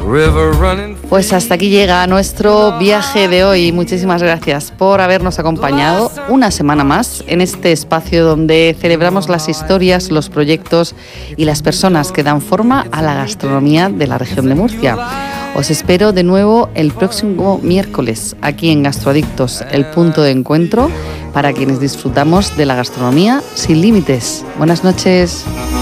Pues hasta aquí llega nuestro viaje de hoy. Muchísimas gracias por habernos acompañado una semana más en este espacio donde celebramos las historias, los proyectos y las personas que dan forma a la gastronomía de la región de Murcia. Os espero de nuevo el próximo miércoles aquí en Gastroadictos, el punto de encuentro para quienes disfrutamos de la gastronomía sin límites. Buenas noches.